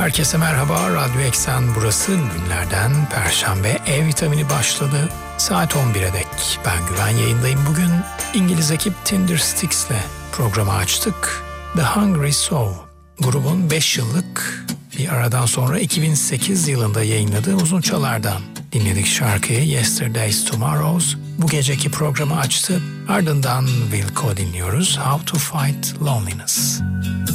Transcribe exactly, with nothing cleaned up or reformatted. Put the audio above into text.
Herkese merhaba, Radyo Eksen burası. Günlerden Perşembe E vitamini başladı. Saat on bire dek ben Güven yayındayım. Bugün İngiliz ekip Tindersticks ile programı açtık. The Hungry Soul, grubun beş yıllık bir aradan sonra iki bin sekiz yılında yayınladığı uzun çalardan dinledik şarkıyı Yesterday's Tomorrows. Bu geceki programı açtı. Ardından Wilco dinliyoruz. How to Fight Loneliness.